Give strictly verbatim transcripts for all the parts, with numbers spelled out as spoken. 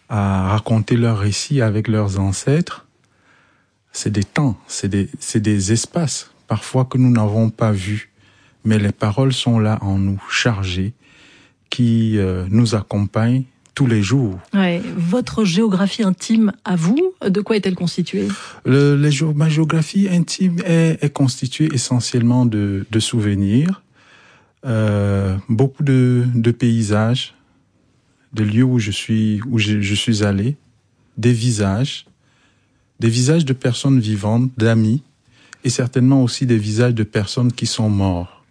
à raconter leurs récits avec leurs ancêtres. C'est des temps, c'est des, c'est des espaces, parfois que nous n'avons pas vus, mais les paroles sont là en nous, chargées, qui euh, nous accompagnent tous les jours. Ouais. Votre géographie intime à vous, de quoi est-elle constituée ? Le, les, Ma géographie intime est, est constituée essentiellement de, de souvenirs, euh, beaucoup de, de paysages, de lieux où je suis, où je, je suis allé, des visages, des visages de personnes vivantes, d'amis, et certainement aussi des visages de personnes qui sont mortes.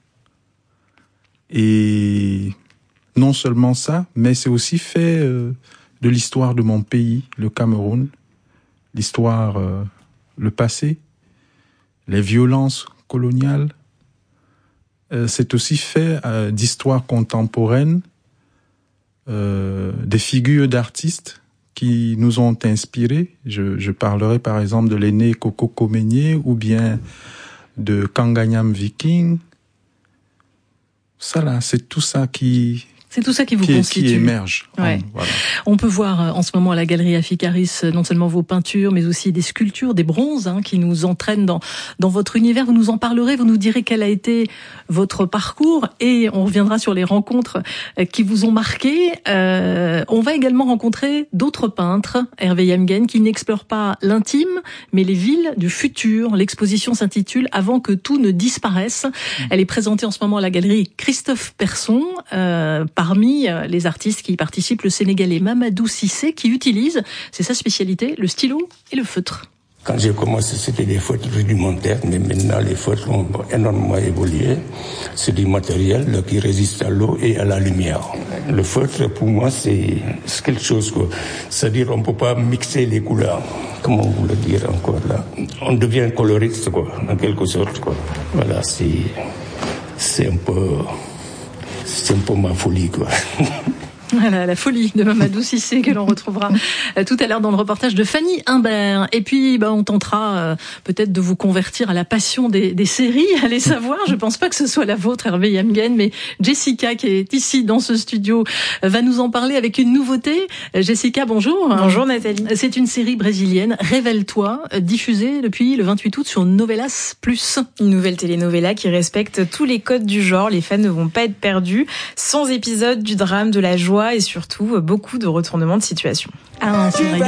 Et non seulement ça, mais c'est aussi fait euh, de l'histoire de mon pays, le Cameroun, l'histoire, euh, le passé, les violences coloniales. Euh, c'est aussi fait euh, d'histoire contemporaine, euh, des figures d'artistes qui nous ont inspirés. Je, je parlerai par exemple de l'aîné Coco Comenye ou bien de Kanganyam Viking. Ça là, c'est tout ça qui... C'est tout ça qui vous qui, constitue. Qui émerge. Ouais. Voilà. On peut voir en ce moment à la Galerie Aficaris non seulement vos peintures, mais aussi des sculptures, des bronzes hein, qui nous entraînent dans, dans votre univers. Vous nous en parlerez, vous nous direz quel a été votre parcours et on reviendra sur les rencontres qui vous ont marqué. Euh, on va également rencontrer d'autres peintres, Hervé Yamgen, qui n'explorent pas l'intime, mais les villes du futur. L'exposition s'intitule « Avant que tout ne disparaisse ». Elle est présentée en ce moment à la Galerie Christophe Persson. Euh, Parmi les artistes qui y participent, le Sénégalais Mamadou Cissé, qui utilise, c'est sa spécialité, le stylo et le feutre. Quand j'ai commencé, c'était des feutres rudimentaires, mais maintenant les feutres ont énormément évolué. C'est du matériel qui résiste à l'eau et à la lumière. Le feutre, pour moi, c'est, c'est quelque chose, quoi. C'est-à-dire, on peut pas mixer les couleurs. Comment vous le dire encore là? On devient coloriste, quoi, en quelque sorte, quoi. Voilà, c'est, c'est un peu... C'est un peu ma folie, quoi. Voilà, la folie de Mamadou Cissé que l'on retrouvera tout à l'heure dans le reportage de Fanny Humbert. Et puis, bah, on tentera euh, peut-être de vous convertir à la passion des, des séries. Allez savoir, je pense pas que ce soit la vôtre, Hervé Yamgen, mais Jessica, qui est ici dans ce studio, va nous en parler avec une nouveauté. Jessica, bonjour. Bonjour Nathalie. C'est une série brésilienne, Révèle-toi, diffusée depuis le vingt-huit août sur Novelas plus. Une nouvelle telenovela qui respecte tous les codes du genre. Les fans ne vont pas être perdus. cent épisodes du drame, de la joie et surtout beaucoup de retournements de situation. Ah, c'est vrai.